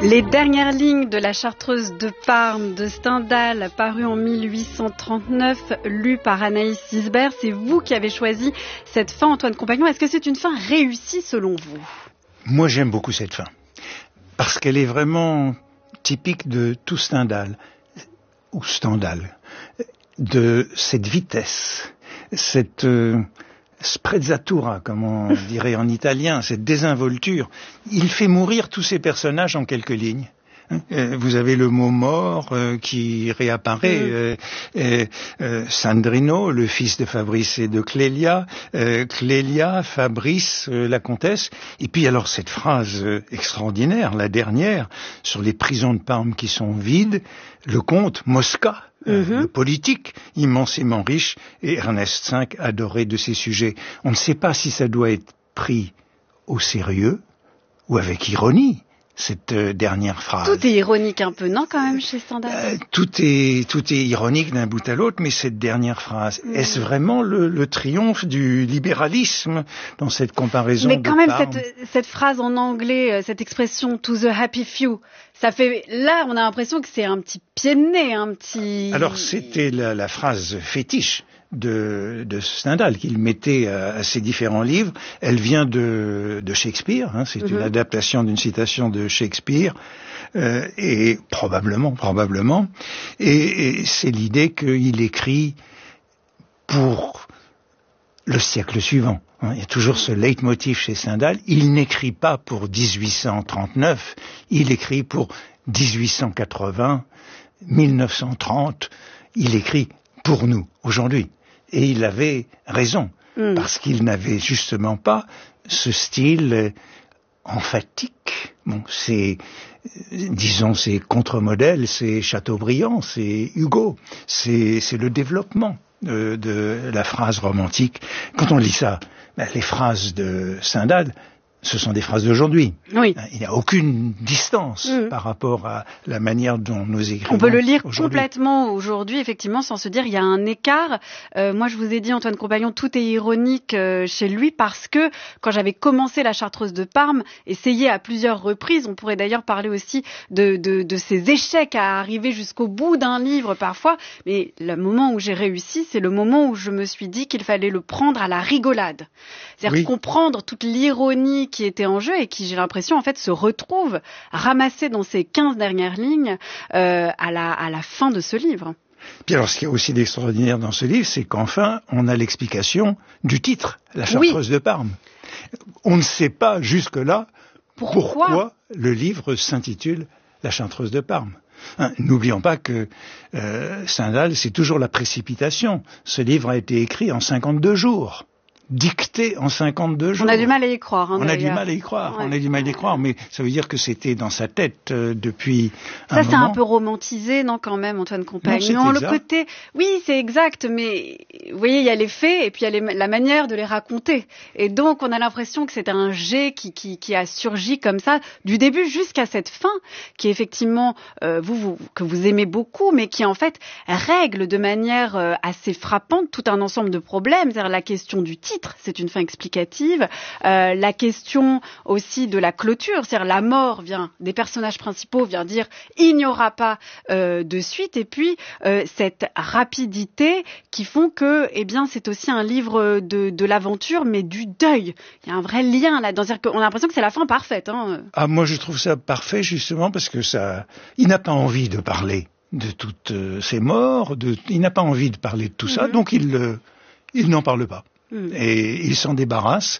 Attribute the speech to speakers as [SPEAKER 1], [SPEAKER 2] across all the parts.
[SPEAKER 1] Les dernières lignes de la Chartreuse de Parme de Stendhal, paru en 1839, lu par Anaïs Sisbert. C'est vous qui avez choisi cette fin, Antoine Compagnon. Est-ce que c'est une fin réussie selon vous ?
[SPEAKER 2] Moi, j'aime beaucoup cette fin, parce qu'elle est vraiment typique de tout Stendhal, ou Stendhal, de cette vitesse, cette sprezzatura, comme on dirait en italien, cette désinvolture. Il fait mourir tous ces personnages en quelques lignes. Vous avez le mot mort qui réapparaît, Sandrino, le fils de Fabrice et de Clélia, Clélia, Fabrice, la comtesse, et puis alors cette phrase extraordinaire, la dernière, sur les prisons de Parme qui sont vides, le comte Mosca, le politique, immensément riche, et Ernest V adoré de ces sujets. On ne sait pas si ça doit être pris au sérieux ou avec ironie, cette dernière phrase.
[SPEAKER 1] Tout est ironique un peu, non, quand même, chez Stendhal
[SPEAKER 2] tout est ironique d'un bout à l'autre, mais cette dernière phrase, est-ce vraiment le triomphe du libéralisme dans cette comparaison?
[SPEAKER 1] Mais quand même, cette phrase en anglais, cette expression « to the happy few », ça fait, là, on a l'impression que c'est un petit pied de nez, un petit...
[SPEAKER 2] Alors, c'était la phrase fétiche de Stendhal qu'il mettait à ses différents livres. Elle vient de Shakespeare, c'est une adaptation d'une citation de Shakespeare, et probablement, et c'est l'idée qu'il écrit pour le siècle suivant. Il y a toujours ce leitmotiv chez Stendhal. Il n'écrit pas pour 1839, il écrit pour 1880, 1930. Il écrit pour nous, aujourd'hui. Et il avait raison, parce qu'il n'avait justement pas ce style emphatique. Bon, c'est contre-modèle, c'est Chateaubriand, c'est Hugo, c'est le développement de la phrase romantique. Quand on lit ça, les phrases de Stendhal, ce sont des phrases d'aujourd'hui.
[SPEAKER 1] Oui.
[SPEAKER 2] Il n'y a aucune distance par rapport à la manière dont nous écrivons.
[SPEAKER 1] On peut le lire complètement aujourd'hui, effectivement, sans se dire il y a un écart. Moi, je vous ai dit, Antoine Compagnon, tout est ironique chez lui parce que quand j'avais commencé la Chartreuse de Parme, essayé à plusieurs reprises, on pourrait d'ailleurs parler aussi de ces échecs à arriver jusqu'au bout d'un livre parfois, mais le moment où j'ai réussi, c'est le moment où je me suis dit qu'il fallait le prendre à la rigolade. C'est-à-dire comprendre toute l'ironie qui était en jeu et qui, j'ai l'impression, en fait, se retrouve ramassée dans ces 15 dernières lignes à la fin de ce livre.
[SPEAKER 2] Puis alors, ce qui est aussi d'extraordinaire dans ce livre, c'est qu'enfin, on a l'explication du titre, La Chartreuse de Parme. On ne sait pas jusque-là pourquoi le livre s'intitule La Chartreuse de Parme. N'oublions pas que Stendhal, c'est toujours la précipitation. Ce livre a été écrit en 52 jours. Dicté en 52 jours.
[SPEAKER 1] On a du mal à y croire.
[SPEAKER 2] On a du mal à y croire, mais ça veut dire que c'était dans sa tête depuis un moment.
[SPEAKER 1] Ça, c'est un peu romantisé, non, quand même, Antoine Compagnon.
[SPEAKER 2] Non,
[SPEAKER 1] le côté, oui, c'est exact, mais vous voyez, il y a les faits et puis il y a la manière de les raconter. Et donc, on a l'impression que c'est un jet qui a surgi comme ça, du début jusqu'à cette fin, qui est effectivement, que vous aimez beaucoup, mais qui en fait règle de manière assez frappante tout un ensemble de problèmes, c'est-à-dire la question du titre. C'est une fin explicative. La question aussi de la clôture, c'est-à-dire la mort des personnages principaux vient dire il n'y aura pas de suite. Et puis cette rapidité qui font que, c'est aussi un livre de l'aventure, mais du deuil. Il y a un vrai lien là. C'est-à-dire qu'on a l'impression que c'est la fin parfaite.
[SPEAKER 2] Moi, je trouve ça parfait justement parce que il n'a pas envie de parler de toutes ces morts. Il n'a pas envie de parler de tout ça, donc il n'en parle pas. Et il s'en débarrasse.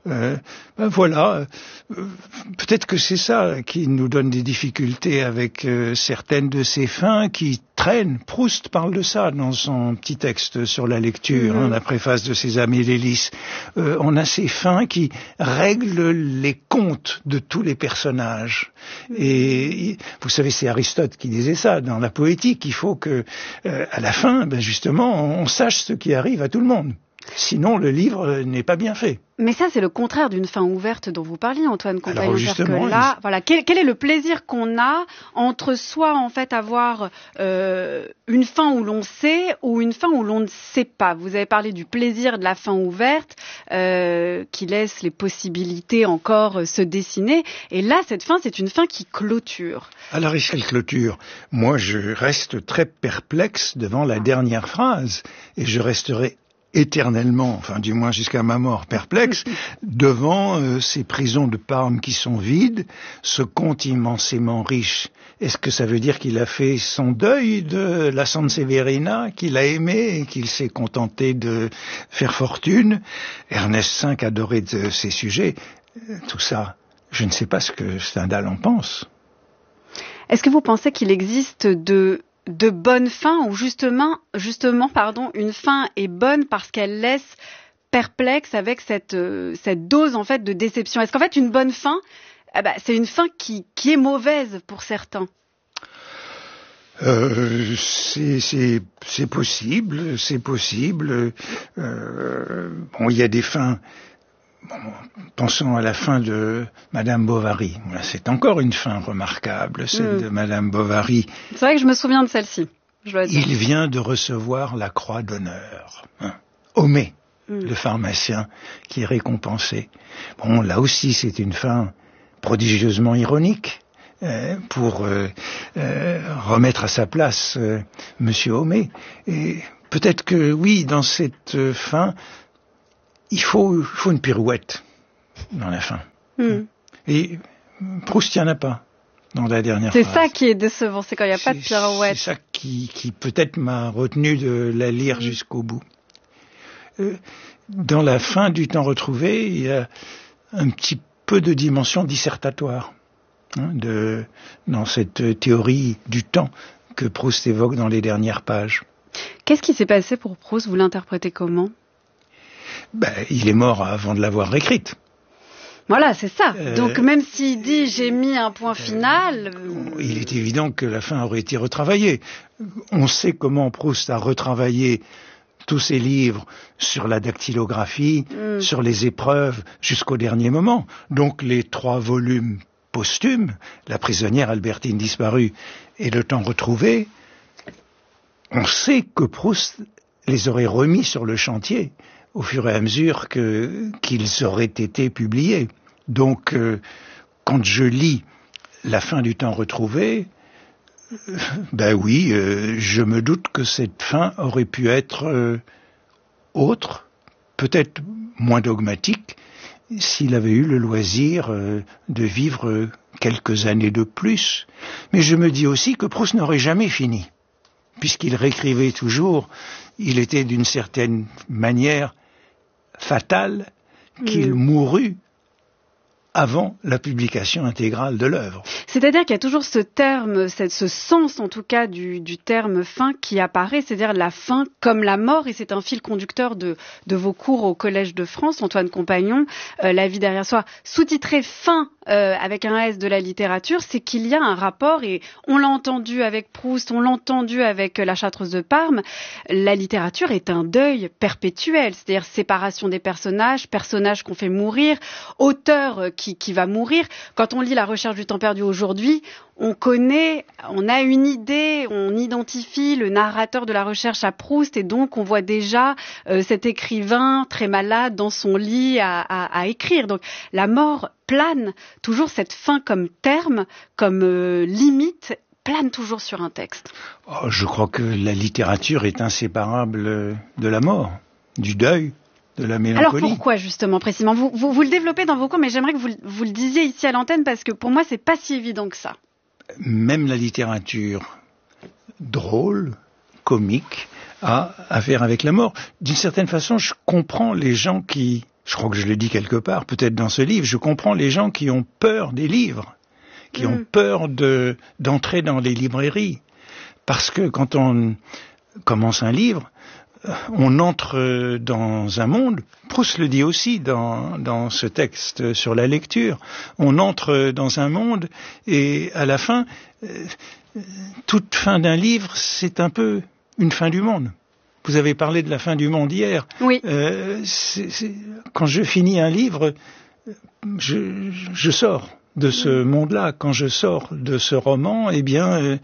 [SPEAKER 2] Peut-être que c'est ça qui nous donne des difficultés avec certaines de ces fins qui traînent. Proust parle de ça dans son petit texte sur la lecture, la préface de Sésame et l'hélice. On a ces fins qui règlent les comptes de tous les personnages. Et vous savez, c'est Aristote qui disait ça dans la poétique. Il faut que, à la fin, justement, on sache ce qui arrive à tout le monde. Sinon, le livre n'est pas bien fait.
[SPEAKER 1] Mais ça, c'est le contraire d'une fin ouverte dont vous parliez, Antoine Compagnon.
[SPEAKER 2] Alors justement,
[SPEAKER 1] là, voilà, quel est le plaisir qu'on a entre soit en fait avoir une fin où l'on sait ou une fin où l'on ne sait pas. Vous avez parlé du plaisir de la fin ouverte qui laisse les possibilités encore se dessiner. Et là, cette fin, c'est une fin qui clôture.
[SPEAKER 2] Alors, est-ce qu'elle clôture ? Moi, je reste très perplexe devant la dernière phrase et je resterai éternellement, enfin du moins jusqu'à ma mort, perplexe devant ces prisons de Parme qui sont vides, ce conte immensément riche. Est-ce que ça veut dire qu'il a fait son deuil de la Sanseverina, qu'il a aimé et qu'il s'est contenté de faire fortune ? Ernest V adorait de ces sujets. Tout ça, je ne sais pas ce que Stendhal en pense.
[SPEAKER 1] Est-ce que vous pensez qu'il existe de bonnes fins ou justement, une fin est bonne parce qu'elle laisse perplexe avec cette dose en fait de déception. Est-ce qu'en fait une bonne fin, c'est une fin qui est mauvaise pour certains?
[SPEAKER 2] C'est possible, c'est possible. Bon, il y a des fins. Bon, pensons à la fin de Madame Bovary. C'est encore une fin remarquable, celle de Madame Bovary.
[SPEAKER 1] C'est vrai que je me souviens de celle-ci.
[SPEAKER 2] Il vient de recevoir la croix d'honneur. Homais, le pharmacien, qui est récompensé. Bon, là aussi, c'est une fin prodigieusement ironique pour remettre à sa place Monsieur Homais. Et peut-être que, oui, dans cette fin, il faut une pirouette dans la fin. Et Proust, il n'y en a pas dans la dernière phrase.
[SPEAKER 1] C'est ça qui est décevant, c'est quand il n'y a pas de pirouette.
[SPEAKER 2] C'est ça qui peut-être m'a retenu de la lire jusqu'au bout. Dans la fin du temps retrouvé, il y a un petit peu de dimension dissertatoire dans cette théorie du temps que Proust évoque dans les dernières pages.
[SPEAKER 1] Qu'est-ce qui s'est passé pour Proust ? Vous l'interprétez comment ?
[SPEAKER 2] Il est mort avant de l'avoir écrite.
[SPEAKER 1] Voilà, c'est ça. Donc même s'il dit « j'ai mis un point final ».
[SPEAKER 2] Il est évident que la fin aurait été retravaillée. On sait comment Proust a retravaillé tous ses livres sur la dactylographie, sur les épreuves, jusqu'au dernier moment. Donc les 3 volumes posthumes, La prisonnière Albertine disparue et Le temps retrouvé, on sait que Proust les aurait remis sur le chantier au fur et à mesure qu'ils auraient été publiés. Donc, quand je lis La fin du temps retrouvé, je me doute que cette fin aurait pu être autre, peut-être moins dogmatique, s'il avait eu le loisir de vivre quelques années de plus. Mais je me dis aussi que Proust n'aurait jamais fini, puisqu'il réécrivait toujours. Il était d'une certaine manière fatal qu'il mourut avant la publication intégrale de l'œuvre.
[SPEAKER 1] C'est-à-dire qu'il y a toujours ce terme, ce sens en tout cas du terme fin qui apparaît, c'est-à-dire la fin comme la mort, et c'est un fil conducteur de vos cours au Collège de France, Antoine Compagnon, La vie derrière soi, sous-titré fin avec un S de la littérature, c'est qu'il y a un rapport, et on l'a entendu avec Proust, on l'a entendu avec La Chartreuse de Parme, la littérature est un deuil perpétuel, c'est-à-dire séparation des personnages qu'on fait mourir, auteur qui va mourir. Quand on lit La Recherche du temps perdu aujourd'hui, on a une idée, on identifie le narrateur de la recherche à Proust, et donc on voit déjà cet écrivain très malade dans son lit à écrire. Donc la mort plane, toujours cette fin comme terme, comme limite, plane toujours sur un texte.
[SPEAKER 2] Je crois que la littérature est inséparable de la mort, du deuil, de la mélancolie.
[SPEAKER 1] Alors pourquoi justement, précisément vous le développez dans vos cours, mais j'aimerais que vous le disiez ici à l'antenne, parce que pour moi c'est pas si évident que ça.
[SPEAKER 2] Même la littérature drôle, comique, a affaire avec la mort. D'une certaine façon, je comprends les gens qui, je crois que je le dis quelque part, peut-être dans ce livre, je comprends les gens qui ont peur des livres, qui ont peur d'entrer dans les librairies. Parce que quand on commence un livre, on entre dans un monde, Proust le dit aussi dans ce texte sur la lecture, on entre dans un monde et à la fin, toute fin d'un livre, c'est un peu une fin du monde Vous avez parlé de la fin du monde hier.
[SPEAKER 1] Oui.
[SPEAKER 2] Quand je finis un livre, je sors de ce monde-là. Quand je sors de ce roman, eh bien,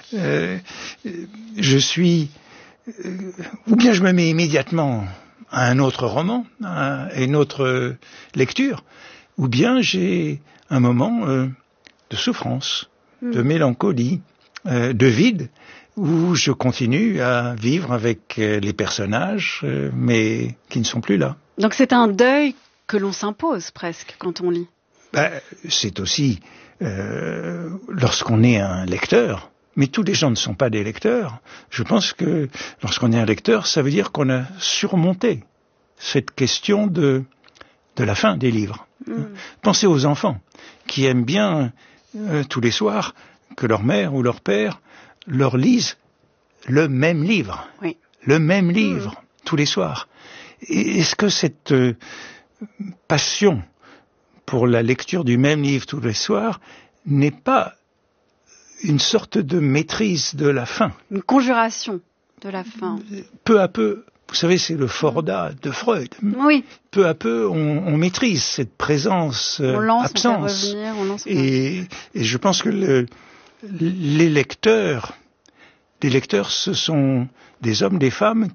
[SPEAKER 2] je suis... ou bien je me mets immédiatement à un autre roman, à une autre lecture, ou bien j'ai un moment de souffrance, de mélancolie, de vide, où je continue à vivre avec les personnages, mais qui ne sont plus là.
[SPEAKER 1] Donc c'est un deuil que l'on s'impose presque quand on lit.
[SPEAKER 2] C'est aussi lorsqu'on est un lecteur, mais tous les gens ne sont pas des lecteurs. Je pense que lorsqu'on est un lecteur, ça veut dire qu'on a surmonté cette question de la fin des livres. Pensez aux enfants qui aiment bien tous les soirs que leur mère ou leur père leur lisent le même livre, le même livre tous les soirs. Et est-ce que cette passion pour la lecture du même livre tous les soirs n'est pas une sorte de maîtrise de la fin?
[SPEAKER 1] Une conjuration de la fin.
[SPEAKER 2] Peu à peu, vous savez, c'est le Forda de Freud.
[SPEAKER 1] Oui.
[SPEAKER 2] Peu à peu, on maîtrise cette présence, absence. Et je pense que les lecteurs, ce sont des hommes, des femmes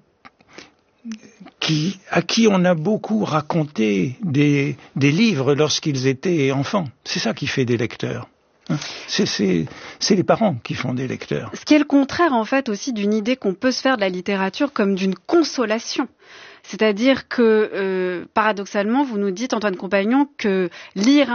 [SPEAKER 2] à qui on a beaucoup raconté des livres lorsqu'ils étaient enfants. C'est ça qui fait des lecteurs. C'est les parents qui font des lecteurs.
[SPEAKER 1] Ce qui est le contraire, en fait, aussi d'une idée qu'on peut se faire de la littérature comme d'une consolation. C'est-à-dire que, paradoxalement, vous nous dites, Antoine Compagnon, que lire